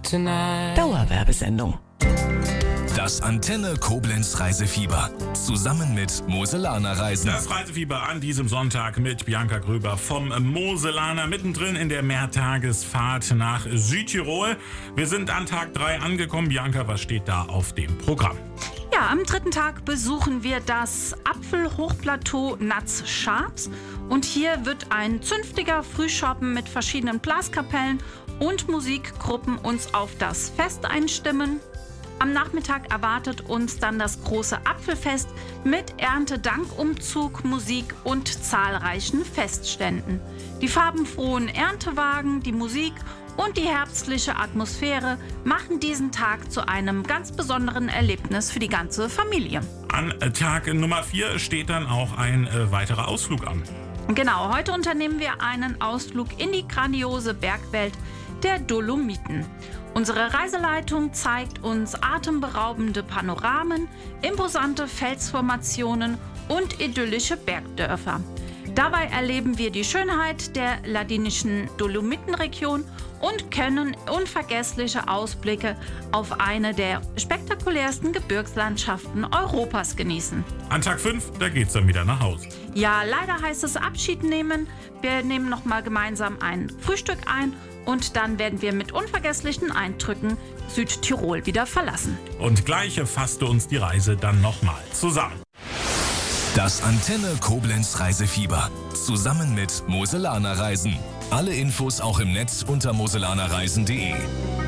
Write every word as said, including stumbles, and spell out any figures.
tonight. Dauerwerbesendung. Das Antenne Koblenz Reisefieber. Zusammen mit Moselaner Reisen. Das Reisefieber an diesem Sonntag mit Bianca Gröber vom Moselaner. Mittendrin in der Mehrtagesfahrt nach Südtirol. Wir sind an Tag drei angekommen. Bianca, was steht da auf dem Programm? Ja, am dritten Tag besuchen wir das Apfelhochplateau Nats Sharps. Und hier wird ein zünftiger Frühschoppen mit verschiedenen Blaskapellen und Musikgruppen uns auf das Fest einstimmen. Am Nachmittag erwartet uns dann das große Apfelfest mit Erntedankumzug, Musik und zahlreichen Festständen. Die farbenfrohen Erntewagen, die Musik und die herbstliche Atmosphäre machen diesen Tag zu einem ganz besonderen Erlebnis für die ganze Familie. An Tag Nummer vier steht dann auch ein äh, weiterer Ausflug an. Genau, heute unternehmen wir einen Ausflug in die grandiose Bergwelt der Dolomiten. Unsere Reiseleitung zeigt uns atemberaubende Panoramen, imposante Felsformationen und idyllische Bergdörfer. Dabei erleben wir die Schönheit der ladinischen Dolomitenregion und können unvergessliche Ausblicke auf eine der spektakulärsten Gebirgslandschaften Europas genießen. An Tag fünf, da geht's dann wieder nach Hause. Ja, leider heißt es Abschied nehmen. Wir nehmen noch mal gemeinsam ein Frühstück ein und dann werden wir mit unvergesslichen Eindrücken Südtirol wieder verlassen. Und gleich fasste uns die Reise dann nochmal zusammen. Das Antenne Koblenz Reisefieber. Zusammen mit Moselaner Reisen. Alle Infos auch im Netz unter moselanerreisen punkt de.